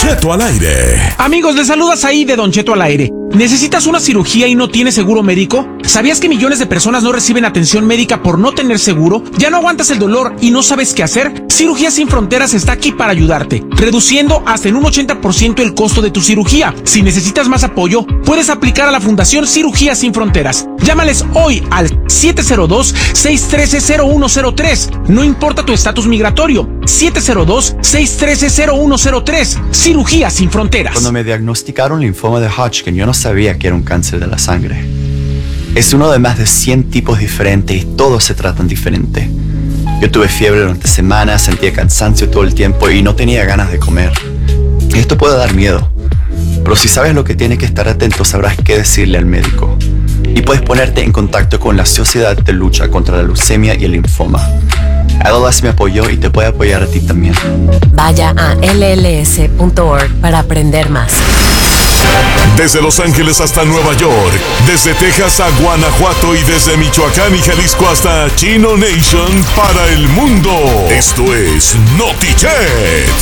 Cheto al aire. Amigos, les saludas ahí de Don Cheto al aire. ¿Necesitas una cirugía y no tienes seguro médico? ¿Sabías que millones de personas no reciben atención médica por no tener seguro? ¿Ya no aguantas el dolor y no sabes qué hacer? Cirugías Sin Fronteras está aquí para ayudarte, reduciendo hasta en un 80% el costo de tu cirugía. Si necesitas más apoyo, puedes aplicar a la Fundación Cirugías Sin Fronteras. Llámales hoy al 702-613-0103. No importa tu estatus migratorio. 702-613-0103. Cirugías Sin Fronteras. Cuando me diagnosticaron linfoma de Hodgkin, yo no sabía que era un cáncer de la sangre. Es uno de más de 100 tipos diferentes y todos se tratan diferente. Yo tuve fiebre durante semanas, sentía cansancio todo el tiempo y no tenía ganas de comer. Esto puede dar miedo, pero si sabes lo que tienes que estar atento, sabrás qué decirle al médico. Y puedes ponerte en contacto con la Sociedad de Lucha contra la Leucemia y el Linfoma. ALS me apoyó y te puede apoyar a ti también. Vaya a lls.org para aprender más. Desde Los Ángeles hasta Nueva York, desde Texas a Guanajuato y desde Michoacán y Jalisco hasta Chino Nation para el mundo. Esto es NotiChet.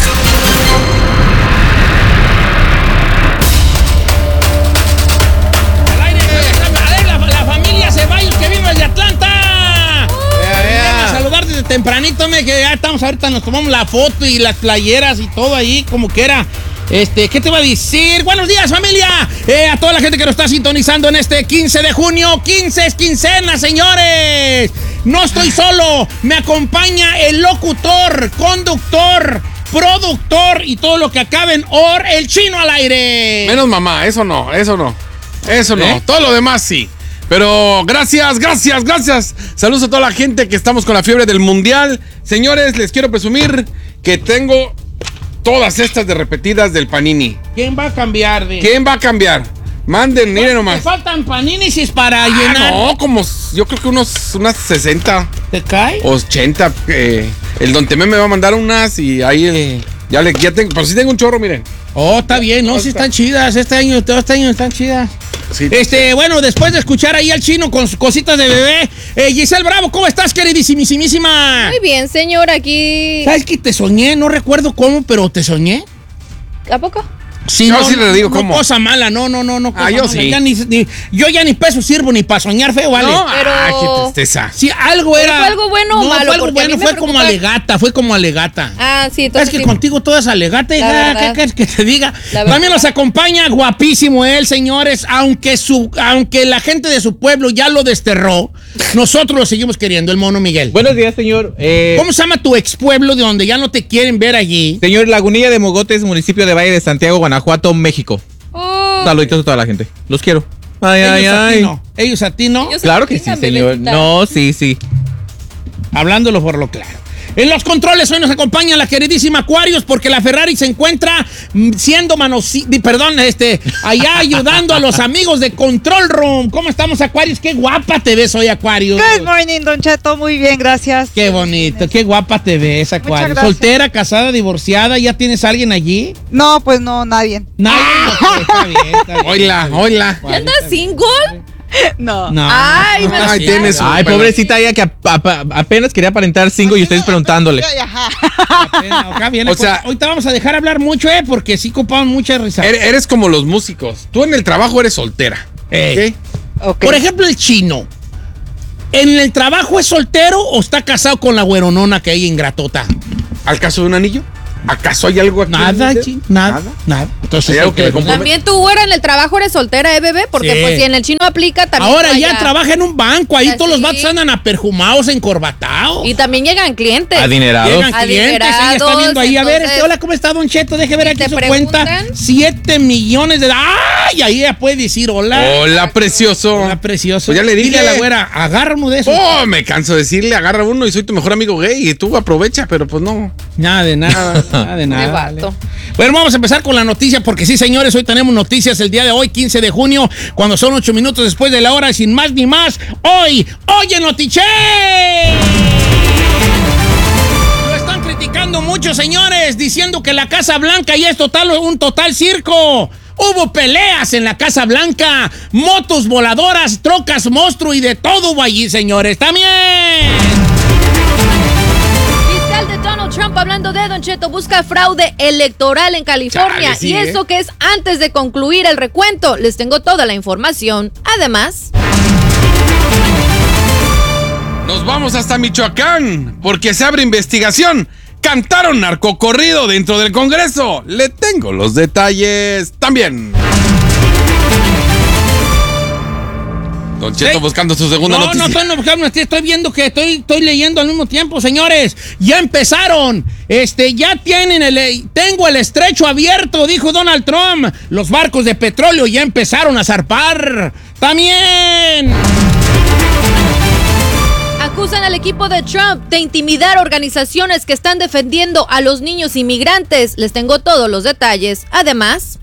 La familia Ceballos que vive de Atlanta. A saludar desde tempranito, que ya estamos ahorita, nos tomamos la foto y las playeras y todo ahí, como que era. ¿Qué te va a decir? Buenos días, familia. A toda la gente que nos está sintonizando en este 15 de junio. 15 es quincena, señores. No estoy solo. Me acompaña el locutor, conductor, productor y todo lo que acabe en OR, el Chino al aire. Menos mamá, eso no. Todo lo demás sí. Pero gracias. Saludos a toda la gente que estamos con la fiebre del mundial. Señores, les quiero presumir que tengo todas estas de repetidas del Panini. ¿Quién va a cambiar? Manden, miren nomás. ¿Te faltan paninis para llenar? No, como yo creo que unas 60. ¿Te cae? 80. El Don Temé me va a mandar unas y ahí ya tengo. Pero sí tengo un chorro, miren. Oh, está bien, no, sí están chidas. Este año están chidas. Sí, bueno, después de escuchar ahí al Chino con sus cositas de bebé, Giselle Bravo, ¿cómo estás, queridísimísima? Muy bien, señor, aquí. ¿Sabes que te soñé? No recuerdo cómo, pero te soñé. ¿A poco? Sí, yo sí le digo cómo. Cosa mala, no. Cosa yo mala. sí. Yo ya ni peso sirvo ni para soñar feo, ¿vale? No, Pero qué tristeza. Sí, algo era. ¿Fue algo bueno o malo? Fue algo bueno, fue como alegata. Ah, sí, entonces. Es que contigo todo es alegata, verdad. ¿qué que te diga? También nos acompaña guapísimo él, señores, aunque la gente de su pueblo ya lo desterró, nosotros lo seguimos queriendo, el Mono Miguel. Buenos días, señor. ¿Cómo se llama tu ex pueblo de donde ya no te quieren ver allí? Señor, Lagunilla de Mogotes, municipio de Valle de Santiago, Guanajuato, México. Oh. Saluditos a toda la gente. Los quiero. Ellos a ti no. Claro que sí, señor. No, sí. Hablándolo por lo claro. En los controles hoy nos acompaña la queridísima Aquarius porque la Ferrari se encuentra siendo allá ayudando a los amigos de Control Room. ¿Cómo estamos, Aquarius? Qué guapa te ves hoy, Aquarius. Good morning, Don Cheto. Muy bien, gracias. Qué bonito, qué guapa te ves, Aquarius. ¿Soltera, casada, divorciada? ¿Ya tienes a alguien allí? No, pues no, nadie. Nadie. Está bien. Hola. ¿Andas single? No. Ay, tienes. Ay, pobrecita ella que apenas quería aparentar 5 y ustedes preguntándole. Acá viene. O sea, ahorita vamos a dejar hablar mucho, porque sí ocupaban mucha risa. Eres como los músicos. Tú en el trabajo eres soltera. Okay. Por ejemplo, el Chino. ¿En el trabajo es soltero o está casado con la güeronona que hay ingratota? ¿Al caso de un anillo? ¿Acaso hay algo aquí? Nada. Entonces, también tú, güera, en el trabajo eres soltera, bebé, porque sí. Pues si en el Chino aplica también. Ahora ya trabaja en un banco, ahí todos los vatos andan aperjumados, encorbatados. Y también llegan clientes. Adinerados. Ella está viendo ahí, entonces, a ver, hola, ¿cómo está, Don Cheto? Deje ver aquí su cuenta. 7 millones de... ¡Ay! Ahí ella puede decir hola. Hola, precioso. Hola, precioso. Pues ya le dije a la güera, agarra uno de esos. Oh, me canso de decirle, agarra uno y soy tu mejor amigo gay y tú aprovecha, pero pues no. Nada de nada. Vale. Bueno, vamos a empezar con la noticia porque sí, señores, hoy tenemos noticias el día de hoy, 15 de junio, cuando son 8 minutos después de la hora, sin más ni más. Hoy, oye, Notiche. Lo están criticando mucho, señores, diciendo que la Casa Blanca ya es un total circo. Hubo peleas en la Casa Blanca, motos voladoras, trocas monstruo y de todo hubo allí, señores. También. De Donald Trump, hablando de Don Cheto, busca fraude electoral en California. Chale, sí, y eso que es antes de concluir el recuento. Les tengo toda la información. Además, Nos vamos hasta Michoacán, porque se abre investigación. Cantaron narcocorrido dentro del Congreso. Le tengo los detalles también. Don Cheto Sí. buscando su segunda noticia. No estoy buscando, estoy viendo que estoy leyendo al mismo tiempo, señores. Ya empezaron. Ya tienen tengo el estrecho abierto, dijo Donald Trump. Los barcos de petróleo ya empezaron a zarpar. También. acusan al equipo de Trump de intimidar organizaciones que están defendiendo a los niños inmigrantes. Les tengo todos los detalles. Además,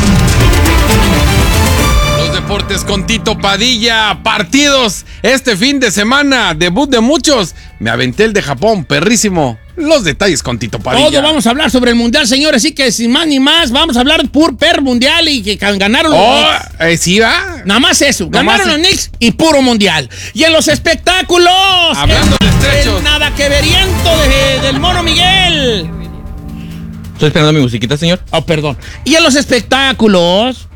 Los deportes con Tito Padilla, partidos este fin de semana, debut de muchos. Me aventé el de Japón, perrísimo. Los detalles con Tito Padilla. Todo vamos a hablar sobre el mundial, señores, así que sin más ni más, vamos a hablar per mundial y que ganaron los Knicks. ¿Sí va? Nada más eso, ganaron los Knicks y puro mundial. Y en los espectáculos, hablando de estrechos, el nada que veriento del Mono Miguel. Estoy esperando mi musiquita, señor. Oh, perdón. Y en los espectáculos,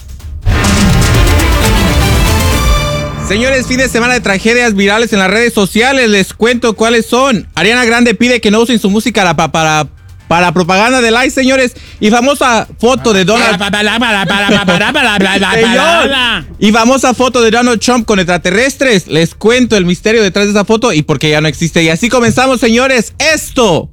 señores, fin de semana de tragedias virales en las redes sociales. Les cuento cuáles son. Ariana Grande pide que no usen su música para propaganda de likes, señores. Y famosa foto de Donald Y famosa foto de Donald Trump con extraterrestres. Les cuento el misterio detrás de esa foto y por qué ya no existe. Y así comenzamos, señores. Esto.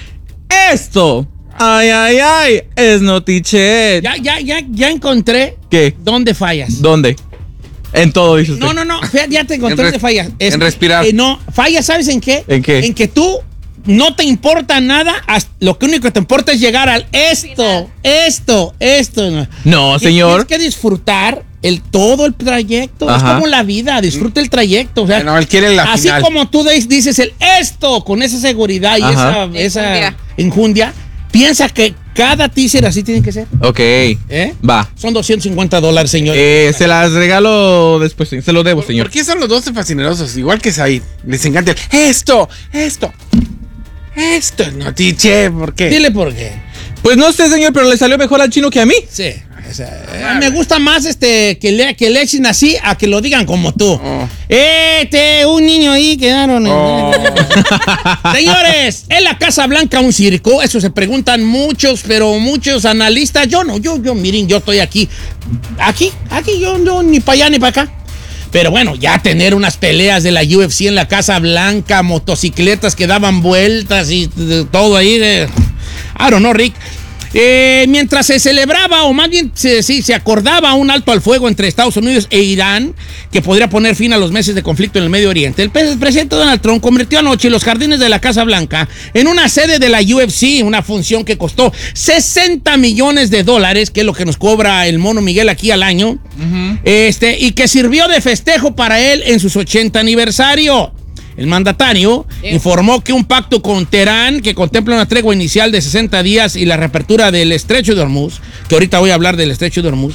Ay, es notichet. Ya encontré. ¿Qué? ¿Dónde fallas? ¿Dónde? En todo, dice usted. No, ya te encontré dónde fallas. En respirar. No, fallas, ¿sabes en qué? ¿En qué? En que tú no te importa nada, lo que único que te importa es llegar al esto. No, señor. Tienes que disfrutar todo el trayecto. Ajá. Es como la vida, disfruta el trayecto. O sea, No, él quiere la así final. como tú dices el esto, con esa seguridad y Ajá. esa enjundia, piensa que cada teaser así tiene que ser. Ok. Va. Son $250, señor. Se las regalo después, se lo debo, señor. ¿Por qué son los 12 fascinerosos? Igual que Said. Les encanta el esto es notiche. ¿Por qué? Dile por qué. Pues no sé, señor, pero le salió mejor al chino que a mí. Sí. Me gusta más que le echen así a que lo digan como tú. Un niño ahí quedaron. Señores, ¿es la Casa Blanca un circo? Eso se preguntan muchos analistas. Yo no, miren, yo estoy aquí, yo ni para allá ni para acá. Pero bueno, ya tener unas peleas de la UFC en la Casa Blanca, motocicletas que daban vueltas y todo ahí. I don't know, Rick. Mientras se celebraba, o más bien se acordaba un alto al fuego entre Estados Unidos e Irán, que podría poner fin a los meses de conflicto en el Medio Oriente, el presidente Donald Trump convirtió anoche los jardines de la Casa Blanca en una sede de la UFC, una función que costó $60 millones, que es lo que nos cobra el Mono Miguel aquí al año, y que sirvió de festejo para él en sus 80 aniversario. El mandatario informó que un pacto con Teherán, que contempla una tregua inicial de 60 días y la reapertura del Estrecho de Hormuz, que ahorita voy a hablar del Estrecho de Hormuz,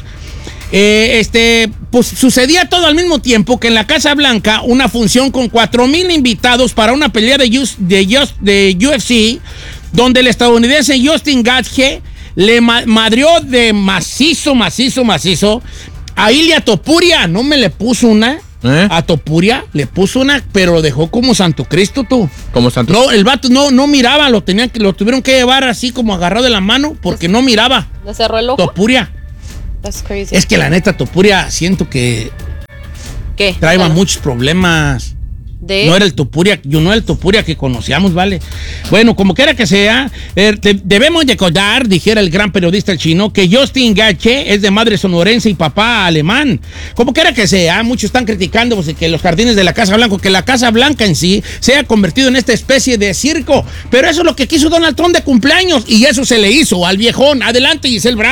pues sucedía todo al mismo tiempo que en la Casa Blanca una función con 4,000 invitados para una pelea de UFC, donde el estadounidense Justin Gaethje le madrió de macizo a Ilia Topuria. No me le puso una. A Topuria le puso una, pero lo dejó como Santo Cristo, tú. ¿Como Santo? No, el vato no miraba, lo tuvieron que llevar así como agarrado de la mano porque no miraba. ¿le cerró el ojo? Topuria. That's crazy. Es que la neta, Topuria, siento que ¿Qué? traía muchos problemas. No era el Topuria que conocíamos, ¿vale? Bueno, como quiera que sea, debemos recordar, dijera el gran periodista chino, que Justin Gaethje es de madre sonorense y papá alemán. Como quiera que sea, muchos están criticando pues, que los jardines de la Casa Blanca, que la Casa Blanca en sí se ha convertido en esta especie de circo. Pero eso es lo que quiso Donald Trump de cumpleaños y eso se le hizo al viejón. Adelante, Giselle Bravo.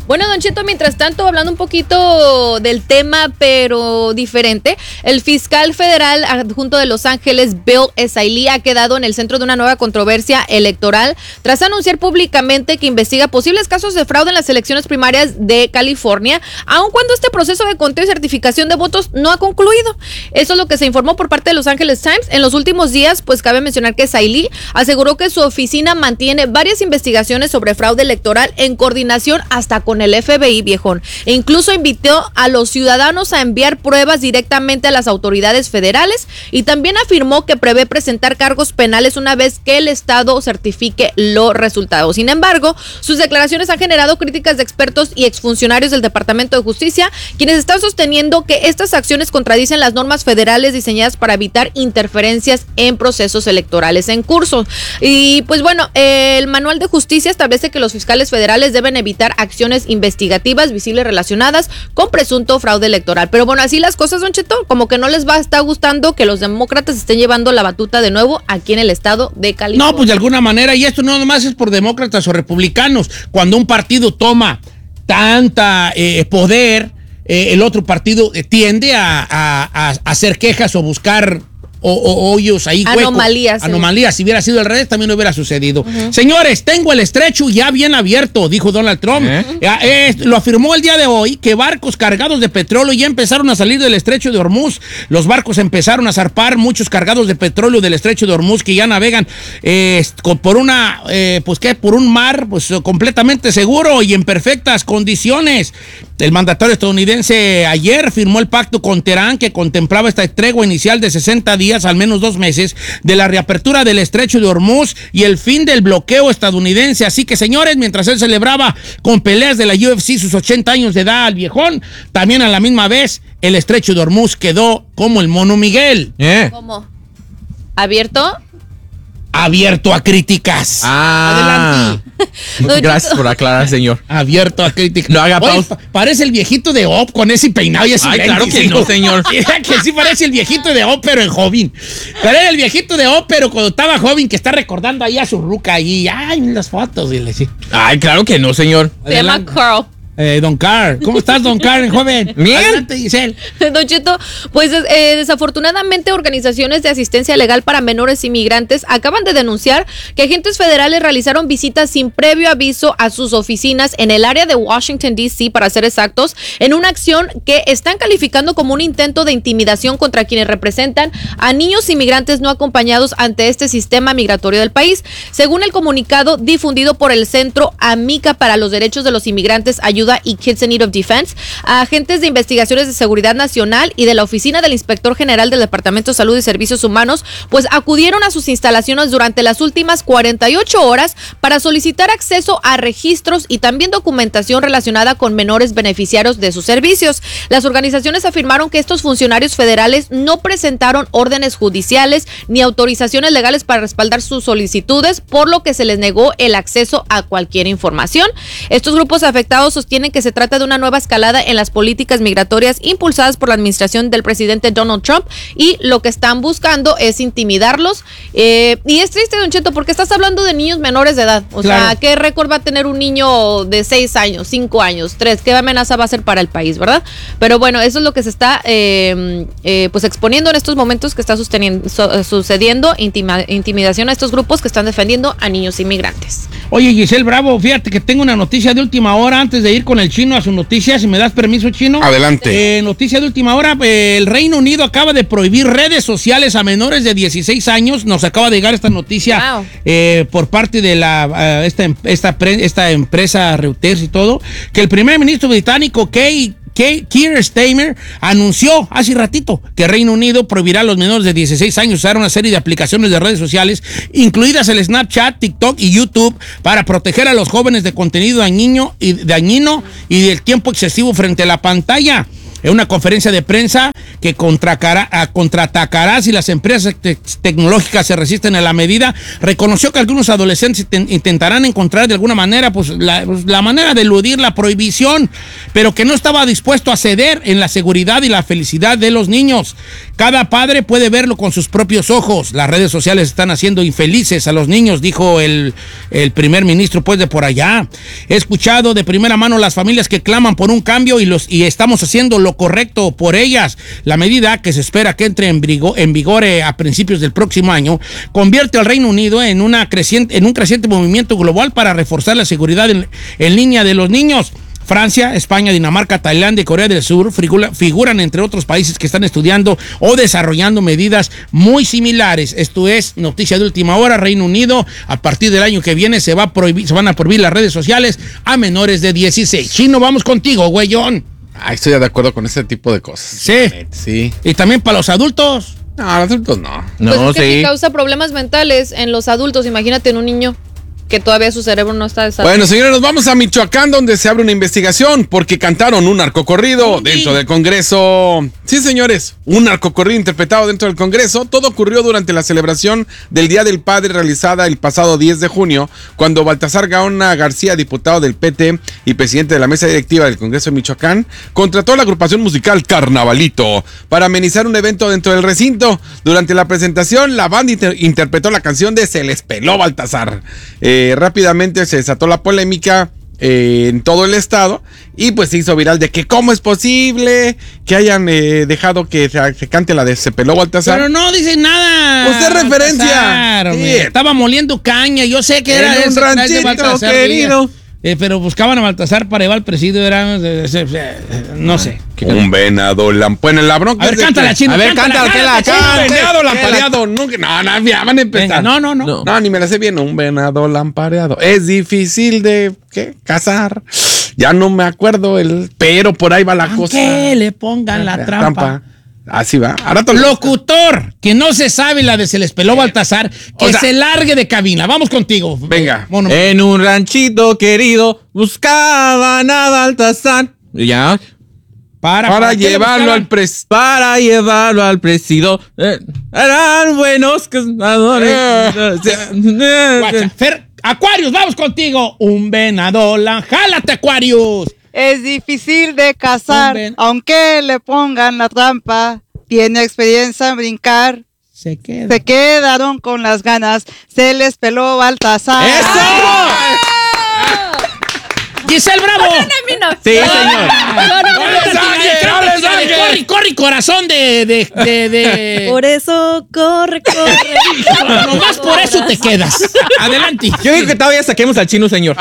Bueno, Don Cheto, mientras tanto, hablando un poquito del tema, pero diferente, el fiscal federal adjunto de Los Ángeles, Bill Esaili, ha quedado en el centro de una nueva controversia electoral tras anunciar públicamente que investiga posibles casos de fraude en las elecciones primarias de California, aun cuando este proceso de conteo y certificación de votos no ha concluido. Eso es lo que se informó por parte de Los Angeles Times. En los últimos días, pues cabe mencionar que Esaili aseguró que su oficina mantiene varias investigaciones sobre fraude electoral en coordinación hasta con el FBI, viejón, e incluso invitó a los ciudadanos a enviar pruebas directamente a las autoridades federales y también afirmó que prevé presentar cargos penales una vez que el estado certifique los resultados. Sin embargo, sus declaraciones han generado críticas de expertos y exfuncionarios del Departamento de Justicia, quienes están sosteniendo que estas acciones contradicen las normas federales diseñadas para evitar interferencias en procesos electorales en curso. Y pues bueno, el Manual de Justicia establece que los fiscales federales deben evitar acciones investigativas visibles relacionadas con presunto fraude electoral. Pero bueno, así las cosas, Don Cheto, como que no les va a estar gustando que los demócratas estén llevando la batuta de nuevo aquí en el estado de California. No, pues de alguna manera, y esto no nomás es por demócratas o republicanos, cuando un partido toma tanta poder, el otro partido tiende a hacer quejas o buscar hoyos ahí, anomalías. Anomalías. Si hubiera sido al revés, también hubiera sucedido. Señores, tengo el estrecho ya bien abierto, dijo Donald Trump. Lo afirmó el día de hoy, que barcos cargados de petróleo ya empezaron a salir del estrecho de Hormuz. Los barcos empezaron a zarpar, muchos cargados de petróleo del estrecho de Hormuz, que ya navegan por por un mar completamente seguro y en perfectas condiciones. El mandatario estadounidense ayer firmó el pacto con Teherán, que contemplaba esta tregua inicial de 60 días, al menos 2 meses, de la reapertura del estrecho de Hormuz y el fin del bloqueo estadounidense. Así que, señores, mientras él celebraba con peleas de la UFC sus 80 años de edad al viejón, también a la misma vez el estrecho de Hormuz quedó como el mono Miguel. ¿Cómo? ¿Abierto? Abierto a críticas. Adelante. Gracias por aclarar, señor. Abierto a críticas. No haga pausa. Parece el viejito de Op con ese peinado y ese lente. Claro que no, señor. Que sí parece el viejito de Op, pero en joven. Pero era el viejito de Op, pero cuando estaba joven, que está recordando ahí a su ruca ahí. Ay, las fotos. Ay, claro que no, señor. Se llama Carl. Don Carl, ¿cómo estás, Don Carl, joven? Bien. Adelante, Giselle. Don Cheto, pues desafortunadamente organizaciones de asistencia legal para menores inmigrantes acaban de denunciar que agentes federales realizaron visitas sin previo aviso a sus oficinas en el área de Washington, D.C., para ser exactos, en una acción que están calificando como un intento de intimidación contra quienes representan a niños inmigrantes no acompañados ante este sistema migratorio del país. Según el comunicado difundido por el Centro Amica para los Derechos de los Inmigrantes, Ayuda y Kids in Need of Defense, a agentes de investigaciones de seguridad nacional y de la oficina del inspector general del Departamento de Salud y Servicios Humanos, pues acudieron a sus instalaciones durante las últimas 48 horas para solicitar acceso a registros y también documentación relacionada con menores beneficiarios de sus servicios. Las organizaciones afirmaron que estos funcionarios federales no presentaron órdenes judiciales ni autorizaciones legales para respaldar sus solicitudes, por lo que se les negó el acceso a cualquier información. Estos grupos afectados sostienen que se trata de una nueva escalada en las políticas migratorias impulsadas por la administración del presidente Donald Trump, y lo que están buscando es intimidarlos. Y es triste, Don Cheto, porque estás hablando de niños menores de edad. O sea, ¿qué récord va a tener un niño de 6 años, 5 años, 3? ¿Qué amenaza va a ser para el país, verdad? Pero bueno, eso es lo que se está pues exponiendo en estos momentos, que está sucediendo intimidación a estos grupos que están defendiendo a niños inmigrantes. Oye, Giselle Bravo, fíjate que tengo una noticia de última hora antes de ir con el Chino a su noticia, si me das permiso, Chino. Adelante. Noticia de última hora, el Reino Unido acaba de prohibir redes sociales a menores de 16 años. Nos acaba de llegar esta noticia por parte de esta empresa Reuters y todo, que el primer ministro británico Keir Starmer anunció hace ratito que Reino Unido prohibirá a los menores de 16 años usar una serie de aplicaciones de redes sociales, incluidas el Snapchat, TikTok y YouTube, para proteger a los jóvenes de contenido dañino y del tiempo excesivo frente a la pantalla. En una conferencia de prensa que contraatacará si las empresas tecnológicas se resisten a la medida, reconoció que algunos adolescentes intentarán encontrar de alguna manera la manera de eludir la prohibición, pero que no estaba dispuesto a ceder en la seguridad y la felicidad de los niños. Cada padre puede verlo con sus propios ojos. Las redes sociales están haciendo infelices a los niños, dijo el primer ministro pues de por allá. He escuchado de primera mano las familias que claman por un cambio y estamos haciendo lo correcto por ellas. La medida, que se espera que entre en vigor a principios del próximo año, convierte al Reino Unido en un creciente movimiento global para reforzar la seguridad en línea de los niños. Francia, España, Dinamarca, Tailandia y Corea del Sur figuran entre otros países que están estudiando o desarrollando medidas muy similares. Esto es noticia de última hora. Reino Unido, a partir del año que viene se van a prohibir las redes sociales a menores de 16. Chino, vamos contigo, güeyón. Estoy de acuerdo con ese tipo de cosas. Sí. ¿Y también para los adultos? No, los adultos no. Pues es que si causa problemas mentales en los adultos, imagínate en un niño que todavía su cerebro no está desarrollado. Bueno, señores, nos vamos a Michoacán, donde se abre una investigación porque cantaron un narcocorrido dentro del Congreso. Sí, señores, un narcocorrido interpretado dentro del Congreso. Todo ocurrió durante la celebración del Día del Padre realizada el pasado 10 de junio, cuando Baltasar Gaona García, diputado del PT y presidente de la mesa directiva del Congreso de Michoacán, contrató a la agrupación musical Carnavalito para amenizar un evento dentro del recinto. Durante la presentación, la banda interpretó la canción de Se les peló Baltasar. Rápidamente se desató la polémica en todo el estado y pues se hizo viral de que cómo es posible que hayan dejado que se cante la de Se peló Baltasar. Pero no dicen nada. Pues es referencia. Sí. Estaba moliendo caña, yo sé que era un ranchito querido. Pero buscaban a Baltasar para llevar al presidio, no sé. Un venado lampareado. En la bronca. A ver, cántala, Chino. A ver, cántala, que la cante. Un venado lampareado. No, ya van a empezar. Venga, no. No, ni me la sé bien. Un venado lampareado. Es difícil de cazar. Ya no me acuerdo pero por ahí va la cosa. Que le pongan la trampa. Así va. Locutor, que no se sabe la de Se les peló Baltasar, que se largue de cabina. Vamos contigo. Venga. En un ranchito querido buscaban a Baltasar. Ya. Para llevarlo al presidio. Para llevarlo al presidio. Eran buenos cazadores. Fer, Aquarius, vamos contigo. Un venado, jálate, Aquarius. Es difícil de cazar, aunque le pongan la trampa. Tiene experiencia en brincar. Se quedaron con las ganas. Se les peló Baltasar. ¡Eso! ¡Giselle Bravo! Sí, señor. Corre, corazón de... Por eso, corre. Nomás por eso te quedas. Adelante. Yo digo que todavía saquemos al Chino, señor.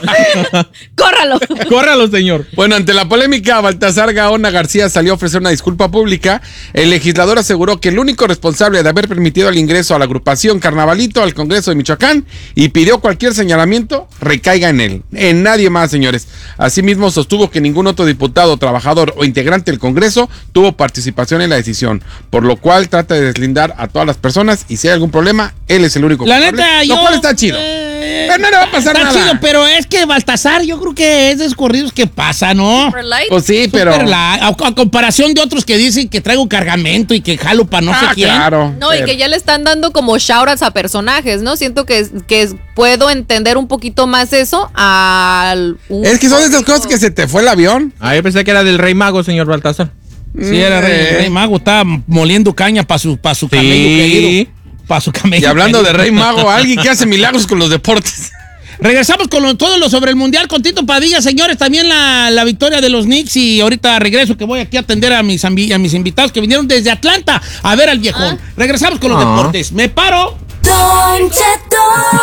Córralo, señor. Bueno, ante la polémica, Baltasar Gaona García salió a ofrecer una disculpa pública. El legislador aseguró que el único responsable de haber permitido el ingreso a la agrupación Carnavalito al Congreso de Michoacán y pidió cualquier señalamiento recaiga en él, en nadie más, señores. Asimismo, sostuvo que ningún otro diputado, trabajador o integrante del Congreso tuvo participación en la decisión, por lo cual trata de deslindar a todas las personas y si hay algún problema, él es el único culpable. La neta, lo cual está chido. Pero no le va a pasar nada. Está chido, pero es que Baltasar yo creo que es de esos corridos que pasa, ¿no? Pues sí, pero... A comparación de otros que dicen que traigo cargamento y que jalo para no sé quién. Claro. No, y que ya le están dando como shoutouts a personajes, ¿no? Siento que puedo entender un poquito más eso Es que son esas cosas que se te fue el avión. Yo pensé que era del Rey Mago, señor Baltasar. Sí, era Rey Mago, estaba moliendo caña para su camello querido. Para su camello. Y hablando de Rey Mago, alguien que hace milagros con los deportes. Regresamos con todo lo sobre el Mundial con Tito Padilla, señores. También la victoria de los Knicks. Y ahorita regreso, que voy aquí a atender a mis invitados que vinieron desde Atlanta a ver al viejón. Regresamos con los deportes. Me paro. Don Cheto.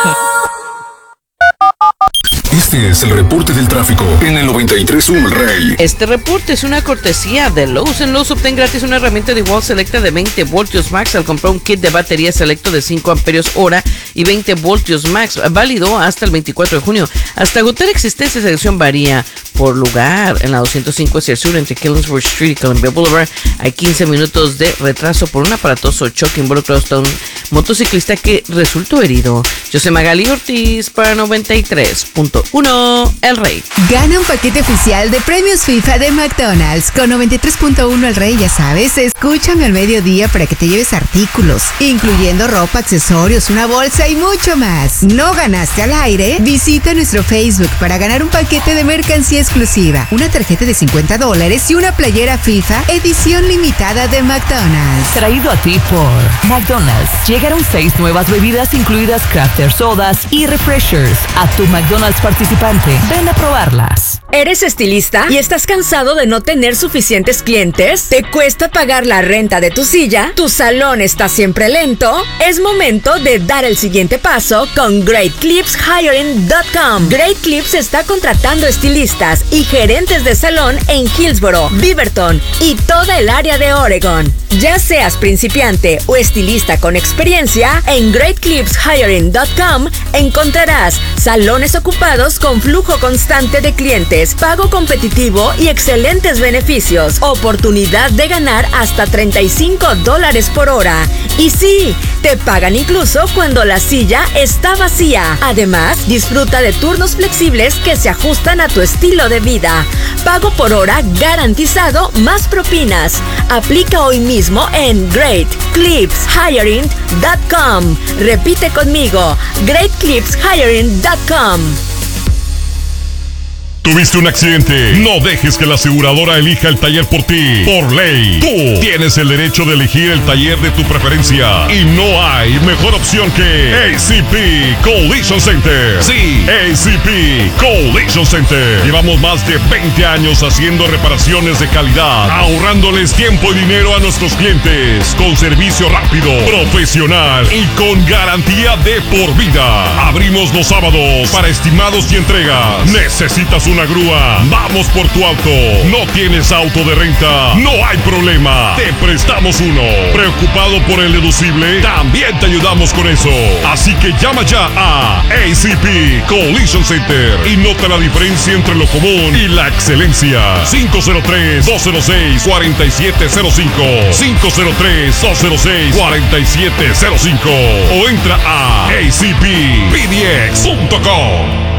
Este es el reporte del tráfico en el 93.1 El Rey. Este reporte es una cortesía de Lowe's. En Lowe's obtén gratis una herramienta de wall selecta de 20 voltios max al comprar un kit de batería selecto de 5 amperios hora y 20 voltios max, válido hasta el 24 de junio. Hasta agotar existencia, selección varía por lugar. En la 205 hacia el sur, entre Killingsworth Street y Columbia Boulevard, hay 15 minutos de retraso por un aparatoso choque involucrado a un motociclista que resultó herido. Yo soy Magali Ortiz para 93.1 93.1 El Rey. Gana un paquete oficial de premios FIFA de McDonald's. Con 93.1 El Rey, ya sabes, escúchame al mediodía para que te lleves artículos, incluyendo ropa, accesorios, una bolsa y mucho más. ¿No ganaste al aire? Visita nuestro Facebook para ganar un paquete de mercancía exclusiva, una tarjeta de $50 y una playera FIFA edición limitada de McDonald's. Traído a ti por McDonald's. Llegaron 6 nuevas bebidas incluidas Crafter Sodas y Refreshers a tu McDonald's participante. Ven a probarlas. ¿Eres estilista y estás cansado de no tener suficientes clientes? ¿Te cuesta pagar la renta de tu silla? ¿Tu salón está siempre lento? Es momento de dar el siguiente paso con GreatClipsHiring.com. Great Clips está contratando estilistas y gerentes de salón en Hillsboro, Beaverton y toda el área de Oregon. Ya seas principiante o estilista con experiencia, en GreatClipsHiring.com encontrarás salones ocupados con flujo constante de clientes, pago competitivo y excelentes beneficios, oportunidad de ganar hasta $35 por hora. Y sí, te pagan incluso cuando la silla está vacía. Además, disfruta de turnos flexibles que se ajustan a tu estilo de vida. Pago por hora garantizado más propinas. Aplica hoy mismo en GreatClipsHiring.com. Repite conmigo, GreatClipsHiring.com. ¿Tuviste un accidente? No dejes que la aseguradora elija el taller por ti. Por ley, tú tienes el derecho de elegir el taller de tu preferencia. Y no hay mejor opción que ACP Collision Center. Sí, ACP Collision Center. Llevamos más de 20 años haciendo reparaciones de calidad, ahorrándoles tiempo y dinero a nuestros clientes, con servicio rápido, profesional y con garantía de por vida. Abrimos los sábados para estimados y entregas. ¿Necesitas una grúa? Vamos por tu auto. ¿No tienes auto de renta? No hay problema. Te prestamos uno. ¿Preocupado por el deducible? También te ayudamos con eso. Así que llama ya a ACP Collision Center y nota la diferencia entre lo común y la excelencia. 503-206-4705. 503-206-4705. O entra a acppdx.com.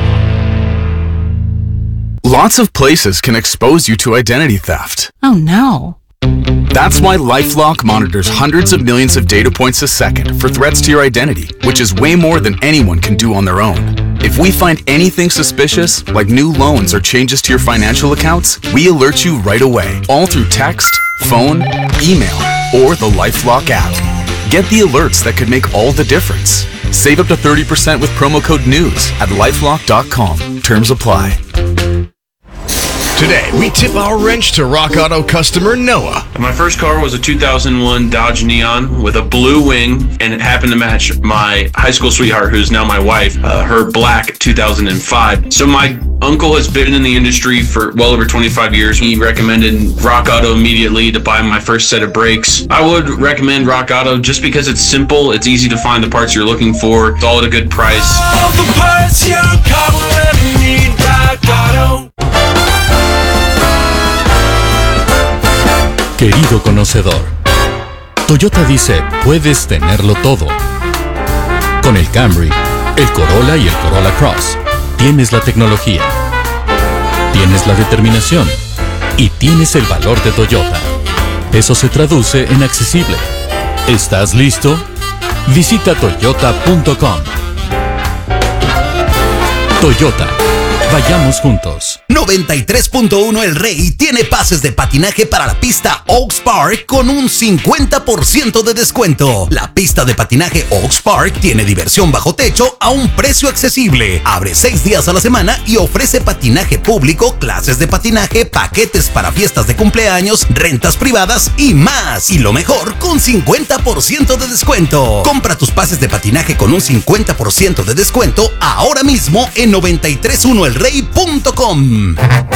Lots of places can expose you to identity theft. Oh no. That's why LifeLock monitors hundreds of millions of data points a second for threats to your identity, which is way more than anyone can do on their own. If we find anything suspicious, like new loans or changes to your financial accounts, we alert you right away, all through text, phone, email, or the LifeLock app. Get the alerts that could make all the difference. Save up to 30% with promo code NEWS at LifeLock.com. Terms apply. Today, we tip our wrench to Rock Auto customer Noah. My first car was a 2001 Dodge Neon with a blue wing, and it happened to match my high school sweetheart, who's now my wife, her black 2005. So my uncle has been in the industry for well over 25 years. He recommended Rock Auto immediately to buy my first set of brakes. I would recommend Rock Auto just because it's simple, it's easy to find the parts you're looking for, it's all at a good price. All the parts your car will ever need, Rock Auto. Querido conocedor, Toyota dice, puedes tenerlo todo. Con el Camry, el Corolla y el Corolla Cross, tienes la tecnología, tienes la determinación y tienes el valor de Toyota. Eso se traduce en accesible. ¿Estás listo? Visita toyota.com. Toyota. Vayamos juntos. 93.1 El Rey tiene pases de patinaje para la pista Oaks Park con un 50% de descuento. La pista de patinaje Oaks Park tiene diversión bajo techo a un precio accesible. Abre 6 días a la semana y ofrece patinaje público, clases de patinaje, paquetes para fiestas de cumpleaños, rentas privadas y más. Y lo mejor, con 50% de descuento. Compra tus pases de patinaje con un 50% de descuento ahora mismo en 931elrey.com.